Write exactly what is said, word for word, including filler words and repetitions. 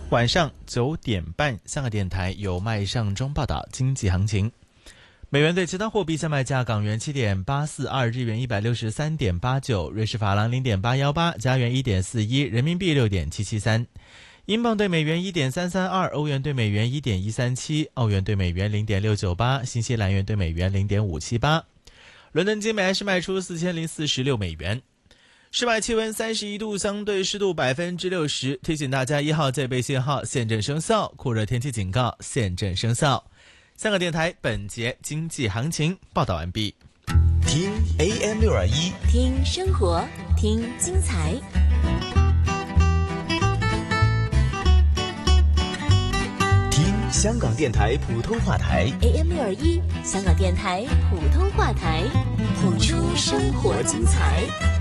晚上九点半，香港电台由麦尚中报道经济行情。美元对其他货币现卖价：港元七点八四二，日元一百六十三点八九，瑞士法郎零点八一八，加元一点四一，人民币六点七七三，英镑对美元一点三三二，欧元对美元一点一三七，澳元对美元零点六九八，新西兰元对美元零点五七八。伦敦金每安士卖出四千零四十六美元。室外气温三十一度，相对湿度百分之六十。提醒大家，一号戒备信号现正生效，酷热天气警告现正生效。香港电台本节经济行情报道完毕。 听 A M 六二一， 听生活，听精彩。 听香港电台普通话台 A M 六二一，香港电台普通话台，谱出生活精彩。